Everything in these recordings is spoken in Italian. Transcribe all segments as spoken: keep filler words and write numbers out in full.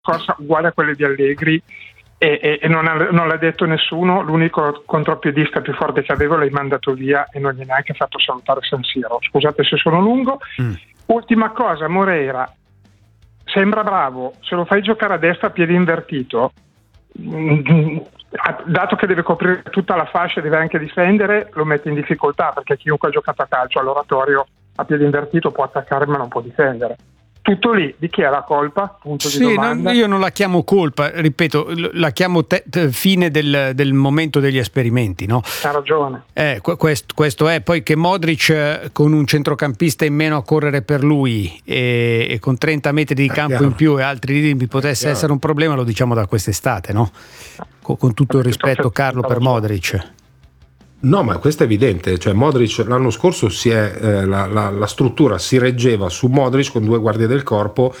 corsa uguale a quelle di Allegri e, e, e non, ha, non l'ha detto nessuno. L'unico contropiedista più forte che avevo l'hai mandato via e non gli hai neanche fatto salutare San Siro. Scusate se sono lungo. Mm. Ultima cosa, Moreira sembra bravo, se lo fai giocare a destra a piede invertito, dato che deve coprire tutta la fascia e deve anche difendere, lo mette in difficoltà, perché chiunque ha giocato a calcio all'oratorio a piede invertito può attaccare ma non può difendere. Tutto lì. Di chi è la colpa? Punto sì, di domanda. Non, io non la chiamo colpa, ripeto, la chiamo te, te, fine del, del momento degli esperimenti, no? Ha ragione. Eh, questo, questo è. Poi che Modric con un centrocampista in meno a correre per lui e, e con trenta metri di è campo chiaro. In più e altri limiti potesse essere un problema, lo diciamo da quest'estate, no? Con, con tutto il rispetto, Carlo, per Modric. No, ma questo è evidente, cioè Modric l'anno scorso si è, eh, la, la, la struttura si reggeva su Modric con due guardie del corpo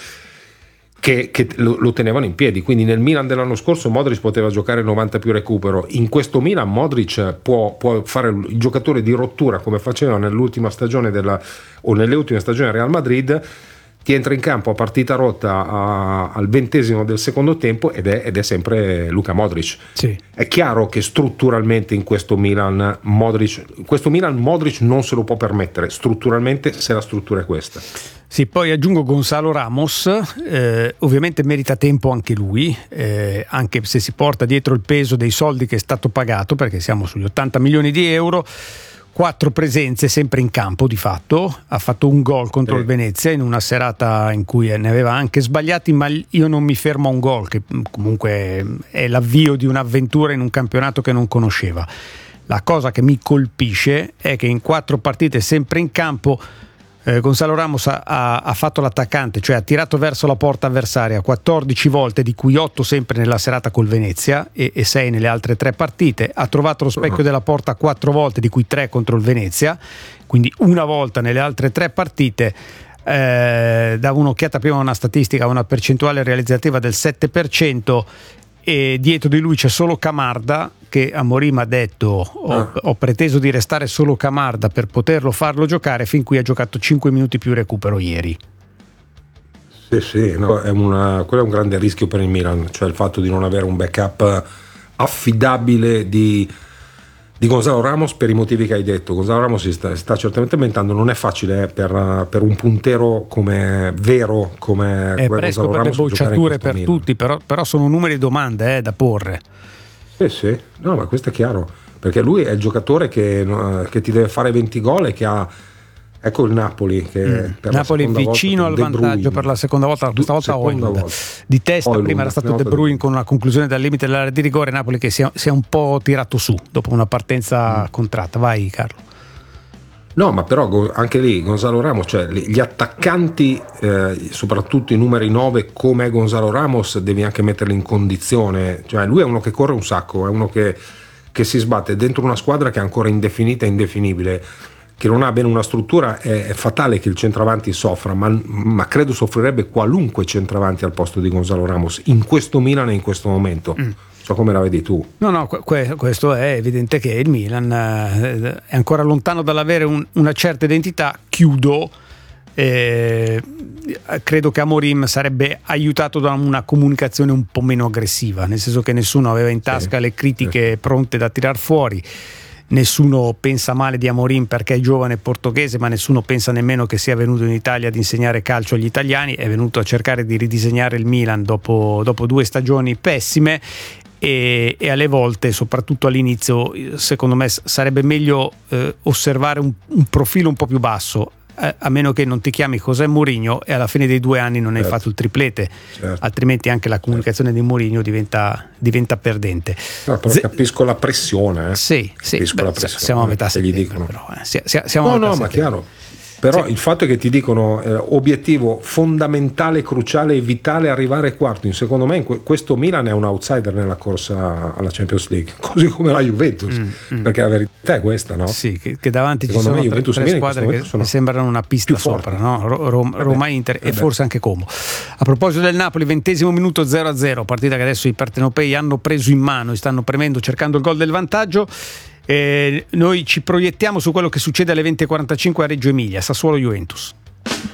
che, che lo, lo tenevano in piedi, quindi nel Milan dell'anno scorso Modric poteva giocare novanta più recupero, in questo Milan Modric può, può fare il giocatore di rottura come faceva nell'ultima stagione della, o nelle ultime stagioni del Real Madrid. Ti entra in campo a partita rotta a, al ventesimo del secondo tempo ed è, ed è sempre Luka Modric. Sì. È chiaro che strutturalmente in questo Milan Modric, questo Milan Modric non se lo può permettere strutturalmente, se la struttura è questa. Sì, poi aggiungo Gonzalo Ramos, eh, ovviamente merita tempo anche lui, eh, anche se si porta dietro il peso dei soldi che è stato pagato, perché siamo sugli ottanta milioni di euro. Quattro presenze sempre in campo di fatto, ha fatto un gol contro sì. il Venezia in una serata in cui ne aveva anche sbagliati, ma io non mi fermo a un gol che comunque è l'avvio di un'avventura in un campionato che non conosceva. La cosa che mi colpisce è che in quattro partite sempre in campo eh, Gonzalo Ramos ha, ha, ha fatto l'attaccante, cioè ha tirato verso la porta avversaria quattordici volte, di cui otto sempre nella serata col Venezia e, e sei nelle altre tre partite, ha trovato lo specchio della porta quattro volte, di cui tre contro il Venezia, quindi una volta nelle altre tre partite. Eh, davo un'occhiata prima a una statistica, una percentuale realizzativa del sette per cento e dietro di lui c'è solo Camarda, che Amorim ha detto ho, ah. ho preteso di restare solo Camarda per poterlo farlo giocare, fin qui ha giocato cinque minuti più recupero ieri. Sì sì, no, è una, quello è un grande rischio per il Milan, cioè il fatto di non avere un backup affidabile di, di Gonzalo Ramos, per i motivi che hai detto. Gonzalo Ramos si sta, sta certamente inventando, non è facile eh, per, per un puntero come vero come è presto per le bocciature per Milan. Tutti, però, però sono numeri e domande eh, da porre. Sì, sì, no, ma questo è chiaro, perché lui è il giocatore che, che ti deve fare venti gol e che ha, ecco il Napoli che mm. per Napoli la vicino al vantaggio per la seconda volta, questa volta Højlund di testa, Højlund, prima era stato De Bruyne con una conclusione dal limite dell'area di rigore, Napoli che si è, si è un po' tirato su dopo una partenza mm. contratta. Vai Carlo. No, ma però anche lì Gonzalo Ramos, cioè gli attaccanti, eh, soprattutto i numeri nove come Gonzalo Ramos, devi anche metterli in condizione, cioè lui è uno che corre un sacco, è uno che, che si sbatte dentro una squadra che è ancora indefinita e indefinibile, che non ha bene una struttura. È, è fatale che il centravanti soffra, ma, ma credo soffrirebbe qualunque centravanti al posto di Gonzalo Ramos in questo Milan e in questo momento. Mm. So come la vedi tu. No, no, que- questo è evidente che il Milan eh, è ancora lontano dall'avere un, una certa identità. Chiudo, eh, credo che Amorim sarebbe aiutato da una comunicazione un po' meno aggressiva, nel senso che nessuno aveva in tasca sì, le critiche sì. pronte da tirar fuori. Nessuno pensa male di Amorim perché è giovane portoghese, ma nessuno pensa nemmeno che sia venuto in Italia ad insegnare calcio agli italiani. È venuto a cercare di ridisegnare il Milan dopo, dopo due stagioni pessime. E, e alle volte, soprattutto all'inizio, secondo me sarebbe meglio eh, osservare un, un profilo un po' più basso, eh, a meno che non ti chiami José Mourinho e alla fine dei due anni non hai certo. fatto il triplete, certo. altrimenti anche la comunicazione certo. di Mourinho diventa, diventa perdente. No, però Z- capisco la pressione. Eh. Sì, sì. Capisco Beh, la pressione. Siamo a metà settembre, dicono. però, eh. siamo no, a metà no, ma chiaro. Però sì. il fatto è che ti dicono eh, obiettivo fondamentale, cruciale e vitale arrivare quarto, in secondo me in que- questo Milan è un outsider nella corsa alla Champions League, così come la Juventus, mm, mm. perché la verità è questa, no? Sì, che, che davanti secondo ci sono me, tre, tre squadre che sono sembrano una pista sopra, no? Rom- Roma, Inter e forse anche Como. A proposito del Napoli, ventesimo minuto zero a zero, partita che adesso i partenopei hanno preso in mano e stanno premendo cercando il gol del vantaggio. Eh, noi ci proiettiamo su quello che succede alle venti e quarantacinque a Reggio Emilia, Sassuolo Juventus.